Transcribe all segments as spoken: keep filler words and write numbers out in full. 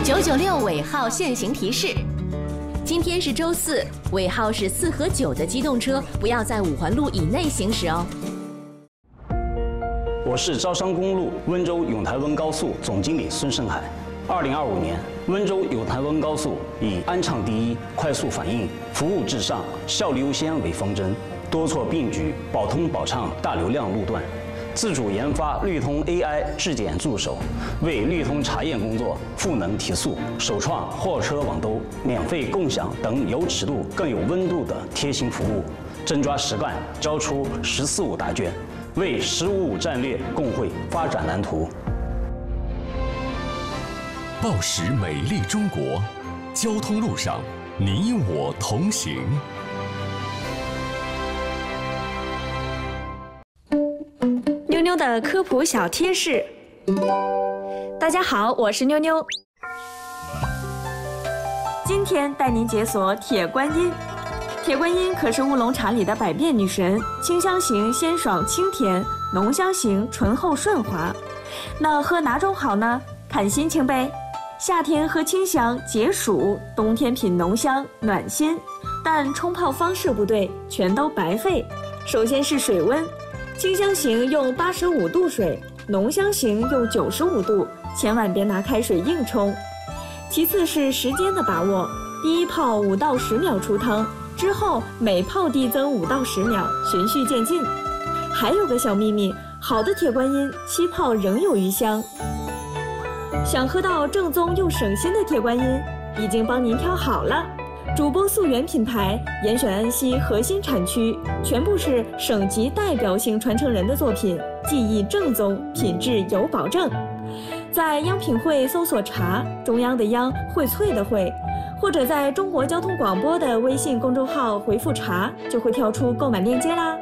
九九六尾号限行提示：今天是周四，尾号是四和九的机动车不要在五环路以内行驶哦。 我是招商公路温州永台温高速总经理孙胜海。二零二五年，温州永台温高速以安畅第一、快速反应、服务至上、效率优先为方针，多措并举，保通保畅大流量路段。自主研发绿通 A I 质检助手，为绿通查验工作赋能提速，首创货车网兜、免费共享等有尺度更有温度的贴心服务。真抓实干，交出“十四五”答卷，为“十五五”战略共绘发展蓝图。 报时美丽中国，交通路上你我同行。 妞妞的科普小贴士。大家好，我是妞妞。今天带您解锁铁观音。铁观音可是乌龙茶里的百变女神，清香型鲜爽清甜，浓香型醇厚顺滑。那喝哪种好呢？看心情呗。夏天喝清香解暑，冬天品浓香暖心。但冲泡方式不对，全都白费。首先是水温。清香型用八十五度水，浓香型用九十五度，千万别拿开水硬冲。其次是时间的把握，第一泡五到十秒出汤，之后每泡递增五到十秒，循序渐进。还有个小秘密，好的铁观音七泡仍有余香。想喝到正宗又省心的铁观音，已经帮您挑好了。主播溯源品牌，严选安溪核心产区，全部是省级代表性传承人的作品，技艺正宗，品质有保证。在央品汇搜索茶，中央的央，荟萃的荟，或者在中国交通广播的微信公众号回复茶，就会跳出购买链接啦。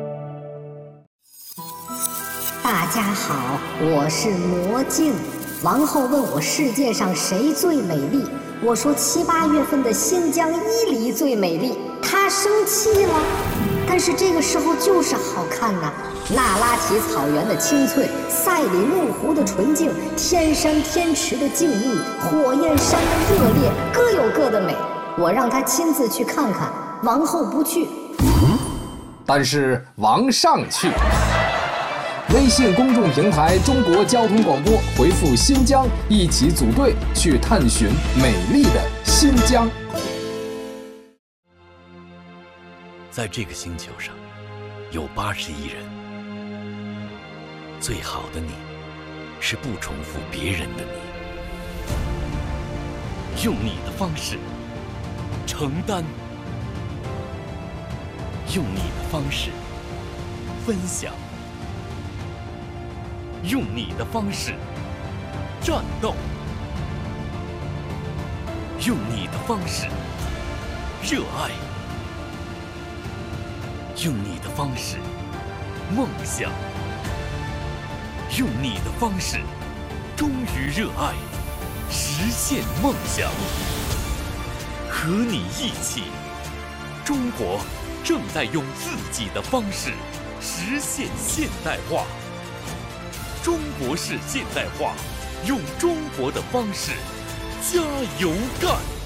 大家好，我是魔镜。王后问我世界上谁最美丽，我说七八月份的新疆伊犁最美丽，她生气了。但是这个时候就是好看呐、啊，那拉提草原的青翠，赛里木湖的纯净，天山天池的静谧，火焰山的热烈，各有各的美。我让她亲自去看看，王后不去。 嗯，但是王上去。微信公众平台中国交通广播回复新疆，一起组队去探寻美丽的新疆。 在这个星球上有八十亿人，最好的你是不重复别人的你，用你的方式承担，用你的方式分享，用你的方式战斗，用你的方式热爱，用你的方式梦想，用你的方式忠于热爱，实现梦想。和你一起，中国正在用自己的方式实现现代化。中国式现代化，用中国的方式加油干！